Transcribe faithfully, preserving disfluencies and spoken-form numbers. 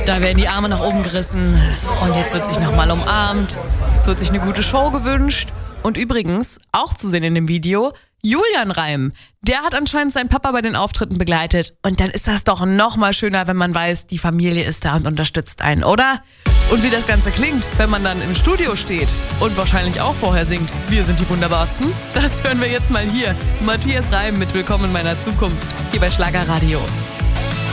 Da werden die Arme nach oben gerissen und jetzt wird sich nochmal umarmt. Es wird sich eine gute Show gewünscht. Und übrigens, auch zu sehen in dem Video, Julian Reim. Der hat anscheinend seinen Papa bei den Auftritten begleitet. Und dann ist das doch noch mal schöner, wenn man weiß, die Familie ist da und unterstützt einen, oder? Und wie das Ganze klingt, wenn man dann im Studio steht und wahrscheinlich auch vorher singt, wir sind die Wunderbarsten, das hören wir jetzt mal hier. Matthias Reim mit Willkommen in meiner Zukunft, hier bei Schlagerradio.